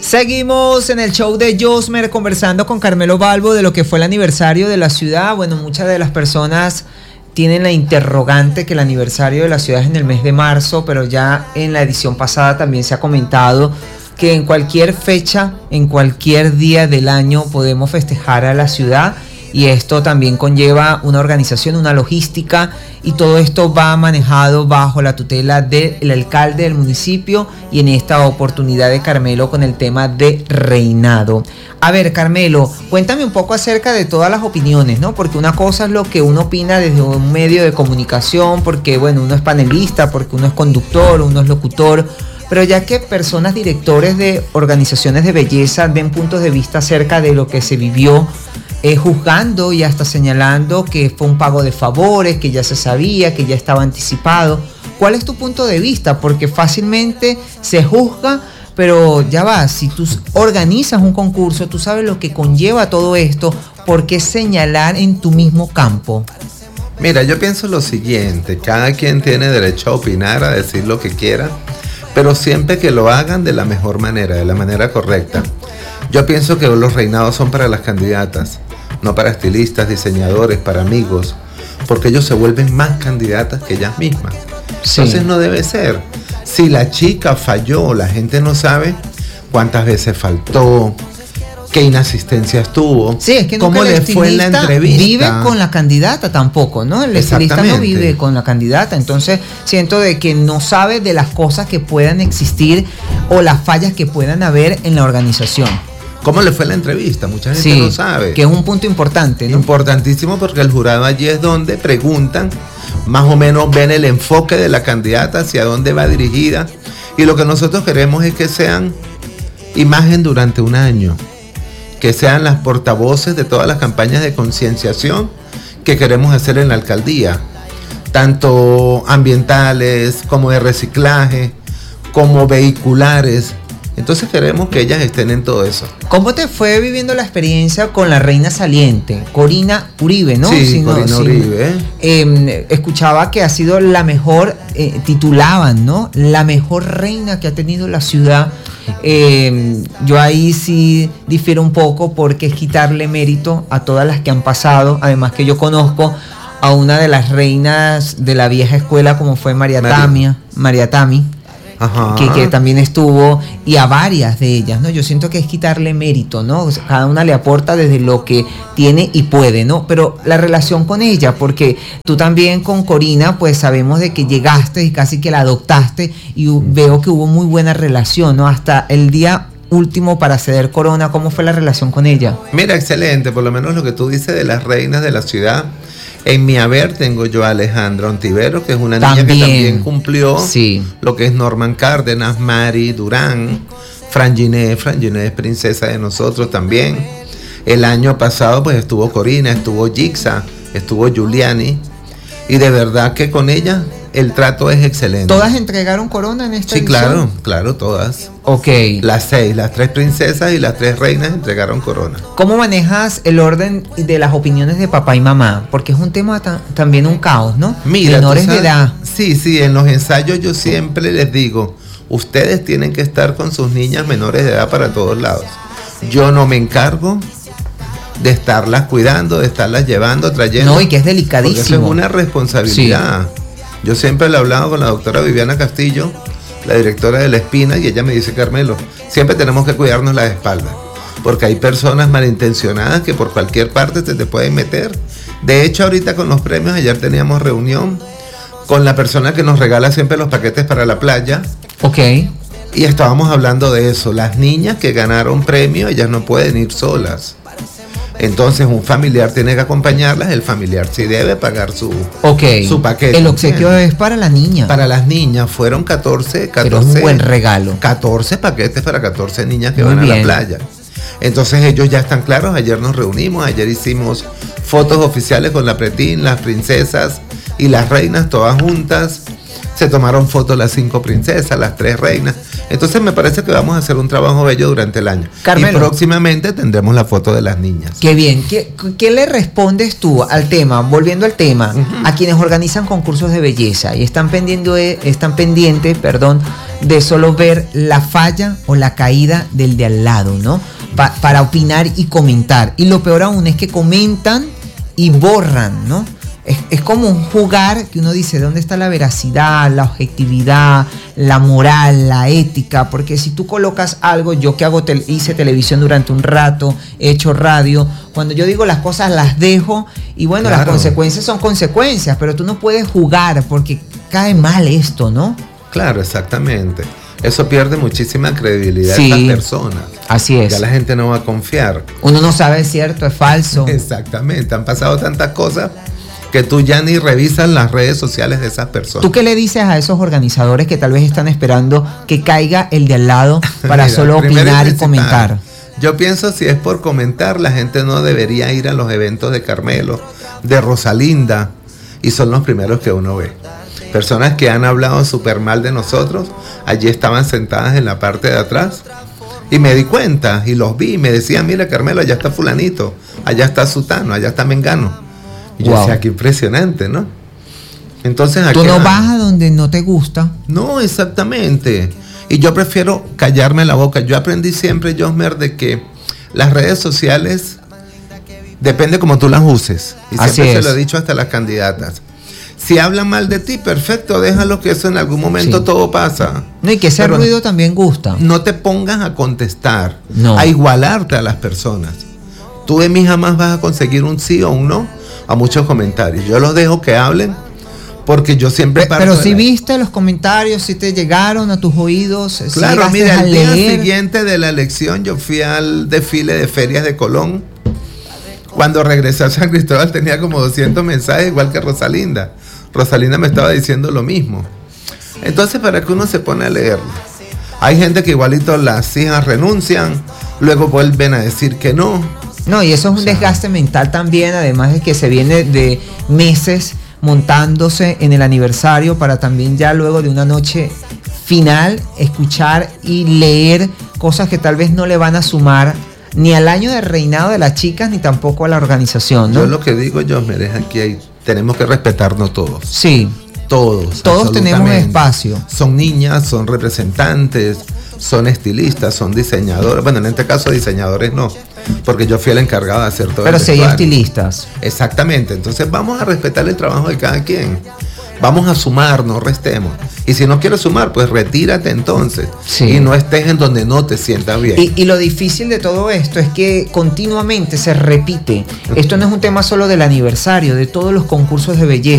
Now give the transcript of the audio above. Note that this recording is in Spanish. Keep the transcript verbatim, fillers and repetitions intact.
Seguimos en el show de Josmer conversando con Carmelo Balbo de lo que fue el aniversario de la ciudad. Bueno, muchas de las personas tienen la interrogante que el aniversario de la ciudad es en el mes de marzo, pero ya en la edición pasada también se ha comentado que en cualquier fecha, en cualquier día del año podemos festejar a la ciudad. Y esto también conlleva una organización, una logística, y todo esto va manejado bajo la tutela del alcalde del municipio y en esta oportunidad de Carmelo con el tema de reinado. A ver, Carmelo, cuéntame un poco acerca de todas las opiniones, ¿no? Porque una cosa es lo que uno opina desde un medio de comunicación, porque bueno, uno es panelista, porque uno es conductor, uno es locutor, pero ya que personas, directores de organizaciones de belleza den puntos de vista acerca de lo que se vivió, Eh, juzgando y hasta señalando que fue un pago de favores, que ya se sabía, que ya estaba anticipado. ¿Cuál es tu punto de vista? Porque fácilmente se juzga, pero ya va, si tú organizas un concurso, tú sabes lo que conlleva todo esto, ¿por qué señalar en tu mismo campo? Mira, yo pienso lo siguiente, cada quien tiene derecho a opinar, a decir lo que quiera, pero siempre que lo hagan de la mejor manera, de la manera correcta. Yo pienso que los reinados son para las candidatas, no para estilistas, diseñadores, para amigos, porque ellos se vuelven más candidatas que ellas mismas. Sí. Entonces no debe ser. Si la chica falló, la gente no sabe cuántas veces faltó, qué inasistencias tuvo, sí, es que cómo le fue en la entrevista. Vive con la candidata tampoco, ¿no? El estilista no vive con la candidata, entonces siento de que no sabe de las cosas que puedan existir o las fallas que puedan haber en la organización. ¿Cómo le fue la entrevista? Mucha gente sí, no sabe. Que es un punto importante, ¿no? Importantísimo, porque el jurado allí es donde preguntan, más o menos ven el enfoque de la candidata, hacia dónde va dirigida. Y lo que nosotros queremos es que sean imagen durante un año, que sean las portavoces de todas las campañas de concienciación que queremos hacer en la alcaldía, tanto ambientales como de reciclaje, como vehiculares. Entonces queremos que ellas estén en todo eso. ¿Cómo te fue viviendo la experiencia con la reina saliente, Corina Uribe, ¿no? Sí, si Corina no, Uribe. Si, eh, escuchaba que ha sido la mejor, eh, titulaban, ¿no? La mejor reina que ha tenido la ciudad. Eh, yo ahí sí difiero un poco porque es quitarle mérito a todas las que han pasado. Además que yo conozco a una de las reinas de la vieja escuela como fue María Tamia, María Tami. Ajá. Que, que también estuvo, y a varias de ellas, ¿no? Yo siento que es quitarle mérito, ¿no? O sea, cada una le aporta desde lo que tiene y puede, ¿no? Pero la relación con ella, porque tú también con Corina, pues sabemos de que llegaste y casi que la adoptaste, y veo que hubo muy buena relación, ¿no? Hasta el día último para ceder corona, ¿cómo fue la relación con ella? Mira, excelente, por lo menos lo que tú dices de las reinas de la ciudad. En mi haber tengo yo a Alejandra Ontivero, que es una niña también, que también cumplió sí. Lo que es Norman Cárdenas, Mari Durán, Fran Giné. Fran Giné es princesa de nosotros también. El año pasado pues estuvo Corina, estuvo Gixa, estuvo Giuliani, y de verdad que con ella el trato es excelente. ¿Todas entregaron corona en esta Sí, edición? claro, claro, todas. Ok. Las seis, las tres princesas y las tres reinas entregaron corona. ¿Cómo manejas el orden de las opiniones de papá y mamá? Porque es un tema ta- también un caos, ¿no? Mira, menores sabes, de edad. Sí, sí, en los ensayos yo siempre les digo, ustedes tienen que estar con sus niñas menores de edad para todos lados. Yo no me encargo de estarlas cuidando, de estarlas llevando, trayendo. No, y que es delicadísimo. Porque eso es una responsabilidad. Sí. Yo siempre le he hablado con la doctora Viviana Castillo, la directora de La Espina, y ella me dice, Carmelo, siempre tenemos que cuidarnos las espaldas, porque hay personas malintencionadas que por cualquier parte se te pueden meter. De hecho, ahorita con los premios, ayer teníamos reunión con la persona que nos regala siempre los paquetes para la playa. Ok. Y estábamos hablando de eso. Las niñas que ganaron premio, ellas no pueden ir solas. Entonces un familiar tiene que acompañarlas, el familiar sí debe pagar su, okay. su paquete. El obsequio ¿entiendes? Es para la niña. Para las niñas, fueron catorce, catorce. Pero es un buen regalo. catorce paquetes para catorce niñas que Muy van bien. a la playa. Entonces ellos ya están claros, ayer nos reunimos, ayer hicimos fotos oficiales con la pretín, las princesas y las reinas todas juntas. Se tomaron fotos las cinco princesas, las tres reinas. Entonces me parece que vamos a hacer un trabajo bello durante el año. Carmelo, y próximamente tendremos la foto de las niñas. Qué bien. ¿Qué, qué le respondes tú al tema, volviendo al tema, uh-huh. a quienes organizan concursos de belleza y están pendientes, están pendientes, perdón, de solo ver la falla o la caída del de al lado, ¿no? Pa- para opinar y comentar. Y lo peor aún es que comentan y borran, ¿no? Es, es como un jugar que uno dice, ¿dónde está la veracidad, la objetividad, la moral, la ética? Porque si tú colocas algo, yo que hago tel- hice televisión durante un rato, he hecho radio, cuando yo digo las cosas las dejo y bueno, Claro. las consecuencias son consecuencias, pero tú no puedes jugar porque cae mal esto, ¿no? Claro, exactamente. Eso pierde muchísima credibilidad Sí. a estas personas. Así es. Ya la gente no va a confiar. Uno no sabe si es cierto, es falso. Exactamente. Han pasado tantas cosas que tú ya ni revisas las redes sociales de esas personas. ¿Tú qué le dices a esos organizadores que tal vez están esperando que caiga el de al lado para Mira, solo primero opinar y principal, comentar? Yo pienso si es por comentar, la gente no debería ir a los eventos de Carmelo, de Rosalinda, y son los primeros que uno ve. Personas que han hablado súper mal de nosotros, allí estaban sentadas en la parte de atrás, y me di cuenta, y los vi, y me decían, mira Carmelo, allá está fulanito, allá está sutano, allá está mengano. Y yo Wow. decía, qué impresionante, ¿no? Entonces, ¿a Tú qué no van? vas a donde no te gusta. No, exactamente. Y yo prefiero callarme la boca. Yo aprendí siempre, Josmer, de que las redes sociales depende como tú las uses. Y Así siempre se es. lo he dicho hasta a las candidatas. Si hablan mal de ti, perfecto, déjalo que eso en algún momento Sí. todo pasa. No, y que ese Pero ruido también gusta. No te pongas a contestar, No. a igualarte a las personas. Tú de mí jamás vas a conseguir un sí o un no a muchos comentarios. Yo los dejo que hablen porque yo siempre Pe- parto Pero de si la- viste los comentarios, si te llegaron a tus oídos, si Claro, llegaste mira, a el día leer. siguiente de la elección yo fui al desfile de ferias de Colón. Cuando regresé a San Cristóbal tenía como doscientos mensajes, igual que Rosalinda. Rosalinda me estaba diciendo lo mismo. Entonces, ¿para qué uno se pone a leerlo? Hay gente que igualito las hijas renuncian, luego vuelven a decir que no. No, y eso es un O sea, desgaste mental también, además de que se viene de meses montándose en el aniversario para también ya luego de una noche final escuchar y leer cosas que tal vez no le van a sumar ni al año de reinado de las chicas ni tampoco a la organización, ¿no? Yo lo que digo, yo me dejo aquí, hay, tenemos que respetarnos todos. Sí, Todos. todos tenemos absolutamente. espacio. Son niñas, son representantes, son estilistas, son diseñadores. Bueno, en este caso diseñadores no, porque yo fui el encargado de hacer todo Pero el sí hay vestuario. estilistas. Exactamente. Entonces vamos a respetar el trabajo de cada quien. Vamos a sumar, no restemos. Y si no quieres sumar, pues retírate entonces. Sí. Y no estés en donde no te sientas bien. Y, y lo difícil de todo esto es que continuamente se repite. Esto no es un tema solo del aniversario, de todos los concursos de belleza.